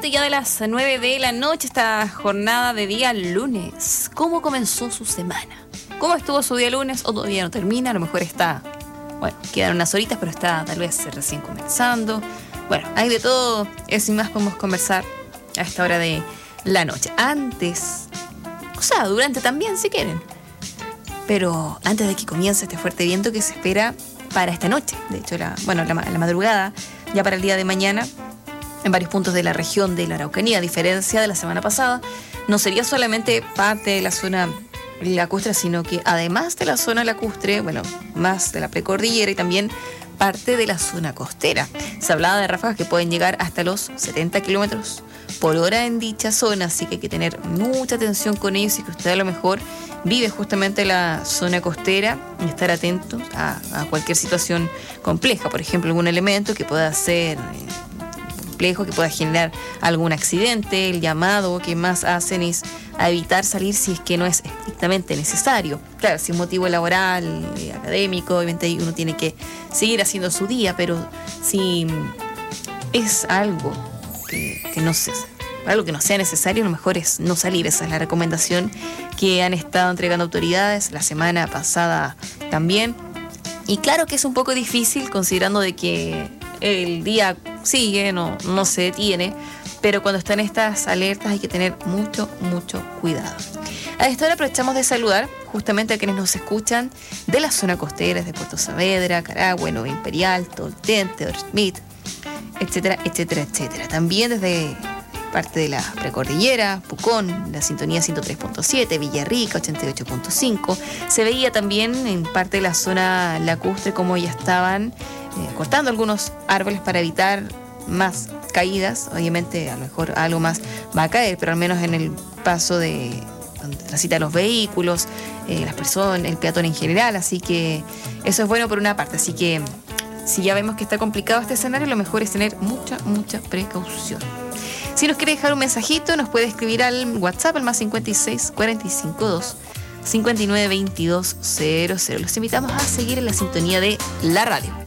momento ya de las 9 de la noche, esta jornada de día lunes. ¿Cómo comenzó su semana? ¿Cómo estuvo su día lunes? ¿O todavía no termina? A lo mejor está, bueno, quedan unas horitas, pero está tal vez recién comenzando. Bueno, hay de todo. Sin más podemos conversar a esta hora de la noche. Antes, o sea, durante también si quieren. Pero antes de que comience este fuerte viento que se espera para esta noche. De hecho, la madrugada, ya para el día de mañana, en varios puntos de la región de la Araucanía, a diferencia de la semana pasada, no sería solamente parte de la zona lacustre, sino que además de la zona lacustre, bueno, más de la precordillera y también parte de la zona costera. Se hablaba de ráfagas que pueden llegar hasta los 70 kilómetros por hora en dicha zona, así que hay que tener mucha atención con ellos y que usted a lo mejor vive justamente la zona costera y estar atentos a cualquier situación compleja, por ejemplo, algún elemento que pueda ser complejo, que pueda generar algún accidente. El llamado que más hacen es a evitar salir si es que no es estrictamente necesario. Claro, si es motivo laboral, académico, obviamente uno tiene que seguir haciendo su día, pero si es algo que no sea necesario, lo mejor es no salir. Esa es la recomendación que han estado entregando autoridades la semana pasada también. Y claro que es un poco difícil considerando de que el día sigue, no se detiene, pero cuando están estas alertas hay que tener mucho cuidado. A esta hora aprovechamos de saludar justamente a quienes nos escuchan de la zona costera, de Puerto Saavedra, Carahue, Nueva Imperial, Tolten, Theodore Smith, etcétera. También desde parte de la precordillera, Pucón, la sintonía 103.7, Villarrica 88.5. Se veía también en parte de la zona lacustre como ya estaban cortando algunos árboles para evitar más caídas. Obviamente a lo mejor algo más va a caer, pero al menos en el paso de donde transitan los vehículos, las personas, el peatón en general. Así que eso es bueno por una parte. Así que si ya vemos que está complicado este escenario, lo mejor es tener mucha precaución. Si nos quiere dejar un mensajito, nos puede escribir al WhatsApp, al más 56 45 2 59 22 00. Los invitamos a seguir en la sintonía de la radio.